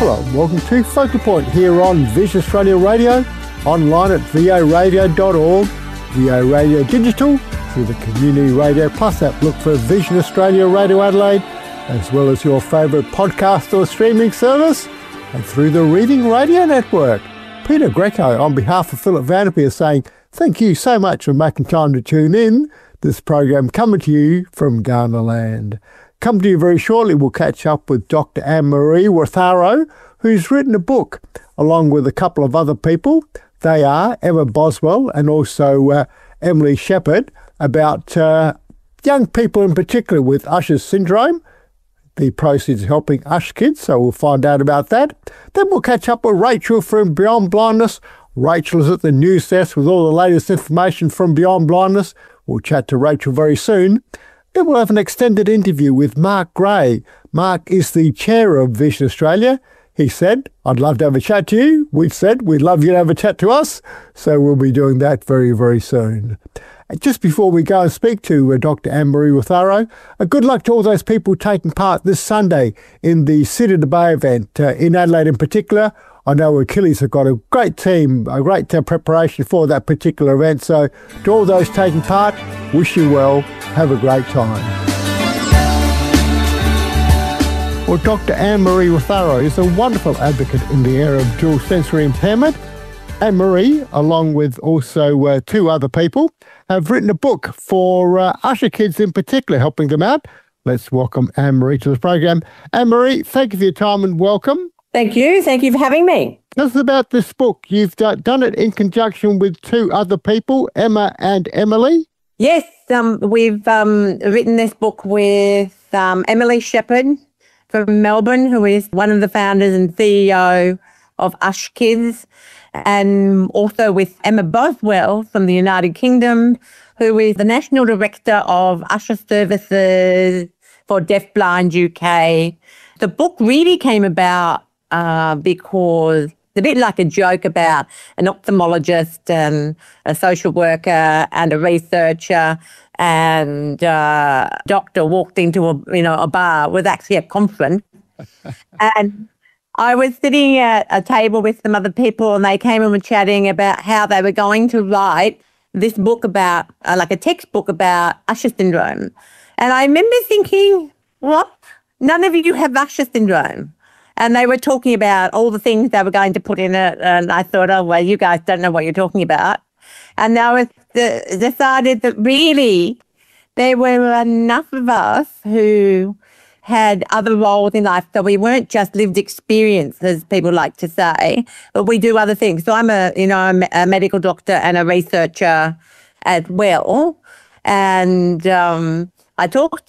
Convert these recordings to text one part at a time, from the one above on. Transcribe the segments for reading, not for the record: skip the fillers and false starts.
Hello, welcome to Focal Point here on Vision Australia Radio, online at voradio.org, VO Radio Digital, through the Community Radio Plus app. Look for Vision Australia Radio Adelaide, as well as your favourite podcast or streaming service, and through the Reading Radio Network. Peter Greco, on behalf of Philip Vanderpeer, is saying thank you so much for making time to tune in. This program coming to you from Ghana land. Come to you very shortly, we'll catch up with Dr. Anne-Marie Watharo, who's written a book along with a couple of other people. They are Emma Boswell and also Emily Shepherd, about young people in particular with Usher's syndrome. The proceeds helping Usher kids, so we'll find out about that. Then we'll catch up with Rachel from Beyond Blindness. Rachel is at the news desk with all the latest information from Beyond Blindness. We'll chat to Rachel very soon. Then we'll have an extended interview with Mark Gray. Mark is the chair of Vision Australia. He said, I'd love to have a chat to you. We've said we'd love you to have a chat to us. So we'll be doing that very, very soon. And just before we go and speak to Dr. Anne-Marie Watharo, good luck to all those people taking part this Sunday in the City of the Bay event, in Adelaide in particular. I know Achilles have got a great team, a great preparation for that particular event. So to all those taking part, wish you well. Have a great time. Well, Dr. Anne-Marie Watharo is a wonderful advocate in the area of dual sensory impairment. Anne-Marie, along with also two other people, have written a book for Usher kids in particular, helping them out. Let's welcome Anne-Marie to the program. Anne-Marie, thank you for your time and welcome. Thank you. Thank you for having me. Tell us about this book. You've done it in conjunction with two other people, Emma and Emily. Yes, we've written this book with Emily Shepherd from Melbourne, who is one of the founders and CEO of Usher Kids, and also with Emma Boswell from the United Kingdom, who is the National Director of Usher Services for Deafblind UK. The book really came about because it's a bit like a joke about an ophthalmologist and a social worker and a researcher and a doctor walked into a bar. It was actually a conference. And I was sitting at a table with some other people and they came and were chatting about how they were going to write this book about, like a textbook about Usher syndrome. And I remember thinking, what? None of you have Usher syndrome. And they were talking about all the things they were going to put in it. And I thought, oh, well, you guys don't know what you're talking about. And they was decided that really there were enough of us who had other roles in life. So we weren't just lived experience, as people like to say, but we do other things. So I'm a medical doctor and a researcher as well. And I talked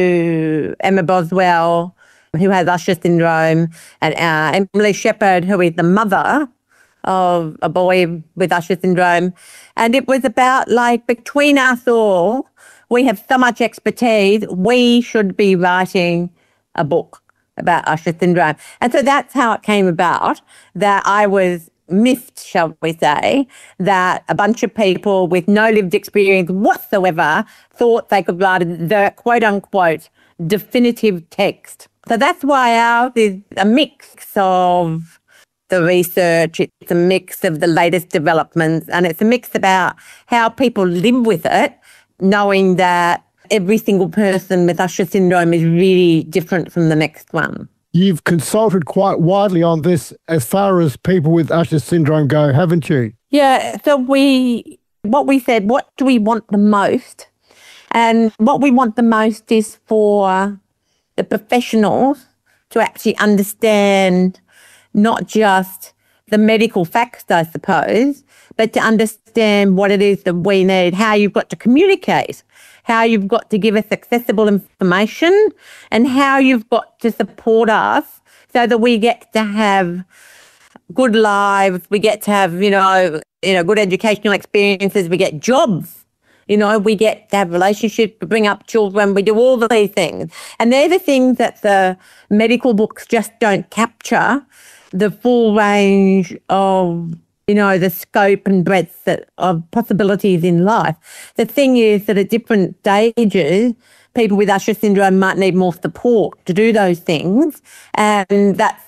to Emma Boswell, who has Usher syndrome, and Emily Shepherd, who is the mother of a boy with Usher syndrome. And it was about, like, between us all, we have so much expertise, we should be writing a book about Usher syndrome. And so that's how it came about, that I was miffed, shall we say, that a bunch of people with no lived experience whatsoever thought they could write the quote-unquote definitive text. So that's why ours is a mix of the research, it's a mix of the latest developments, and it's a mix about how people live with it, knowing that every single person with Usher syndrome is really different from the next one. You've consulted quite widely on this as far as people with Usher syndrome go, haven't you? Yeah, so what we said, what do we want the most? And what we want the most is for the professionals to actually understand not just the medical facts, I suppose, but to understand what it is that we need, how you've got to communicate, how you've got to give us accessible information, and how you've got to support us so that we get to have good lives, we get to have, good educational experiences, we get jobs. We get to have relationships, we bring up children, we do all of these things. And they're the things that the medical books just don't capture, the full range of, the scope and breadth of possibilities in life. The thing is that at different stages, people with Usher syndrome might need more support to do those things. And that's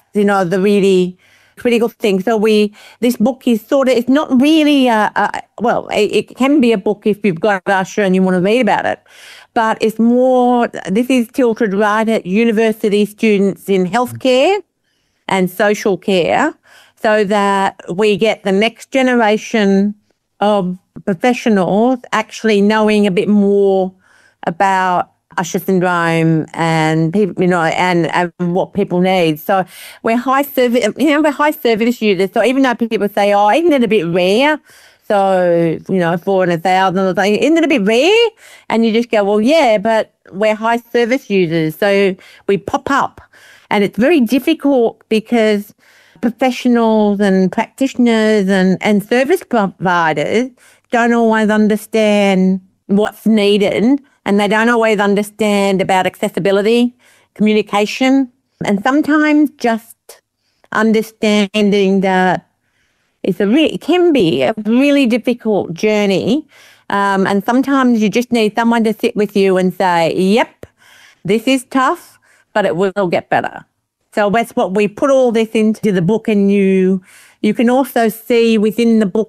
the really critical thing. So this book is it's not really it can be a book if you've got Usher and you want to read about it, but it's more, this is tilted right at university students in healthcare and social care, so that we get the next generation of professionals actually knowing a bit more about Usher syndrome and people, and what people need. So we're high service users. So even though people say, "Oh, isn't it a bit rare?" So 4 in 1,000, or something, isn't it a bit rare? And you just go, "Well, yeah, but we're high service users, so we pop up," and it's very difficult because professionals and practitioners and service providers don't always understand what's needed, and they don't always understand about accessibility, communication, and sometimes just understanding that it can be a really difficult journey, and sometimes you just need someone to sit with you and say, "Yep, this is tough, but it will get better." So that's what we put all this into the book, and you can also see within the book